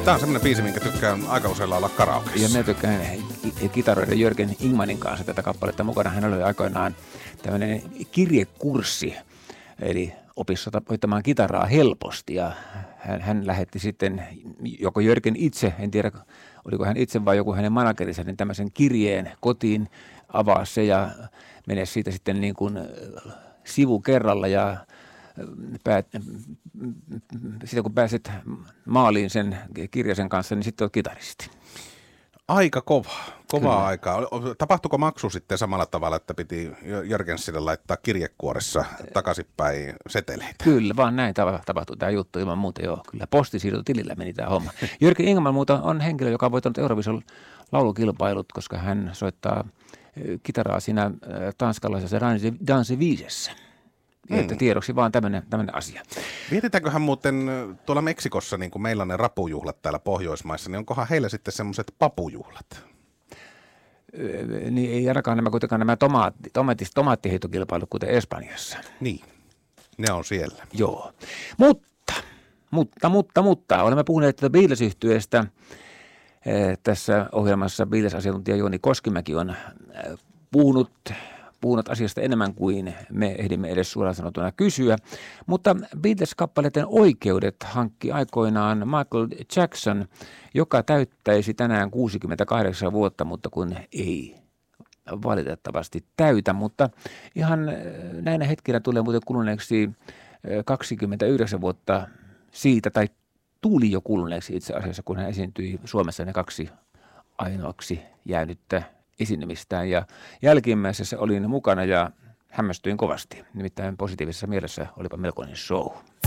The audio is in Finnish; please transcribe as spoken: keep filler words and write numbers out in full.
Tämä on semmoinen biisi, minkä tykkään aika usein olla karaokeissa. Ja minä tykkään kitaroida Jörgen Ingmanin kanssa tätä kappaletta mukana. Hän oli aikoinaan tämmöinen kirjekurssi, eli opissa hoitamaan kitaraa helposti. Ja hän, hän lähetti sitten, joko Jörgen itse, en tiedä oliko hän itse vai joku hänen managerinsa, niin tämmöisen kirjeen kotiin, avaa se ja mene siitä sitten niin kuin sivu kerralla ja Päät, sitten kun pääset maaliin sen kirjaisen kanssa, niin sitten olet kitaristi. Aika kova, kovaa Kyllä. aikaa. Tapahtuiko maksu sitten samalla tavalla, että piti Jörgensille laittaa kirjekuoressa takaisinpäin seteleitä? Kyllä, vaan näin tapahtui tämä juttu ilman muuta. Joo, kyllä postisiirtotilillä meni tämä homma. Jörgen Ingman muuta on henkilö, joka on voittanut Eurovision laulukilpailut, koska hän soittaa kitaraa siinä tanskalaisessa Danse Viisessä. Mm. Että tiedoksi vaan tämmöinen asia. Mietitäänköhän muuten tuolla Meksikossa, niin kuin meillä on ne rapujuhlat täällä Pohjoismaissa, niin onkohan heillä sitten semmoiset papujuhlat? Öö, niin ei ainakaan nämä kuitenkaan nämä tomaatti, tomaattis, tomaattiheitokilpailut, kuten Espanjassa. Niin, ne on siellä. Joo, mutta, mutta, mutta, mutta, olemme puhuneet tätä Beatles-yhtyeestä. Tässä ohjelmassa Beatles-asiantuntija Jouni Koskimäki on puhunut puhunut asiasta enemmän kuin me ehdimme edes suoraan sanottuna kysyä. Mutta Beatles-kappaleiden oikeudet hankki aikoinaan Michael Jackson, joka täyttäisi tänään kuusikymmentäkahdeksan vuotta, mutta kun ei valitettavasti täytä. Mutta ihan näinä hetkinä tulee muuten kuluneeksi kaksikymmentäyhdeksän vuotta siitä, tai tuli jo kuluneeksi itse asiassa, kun hän esiintyi Suomessa ne kaksi ainoaksi jäänyttä esiintymistään, ja jälkimmäisessä olin mukana ja hämmästyin kovasti. Nimittäin positiivisessa mielessä olipa melkoinen show.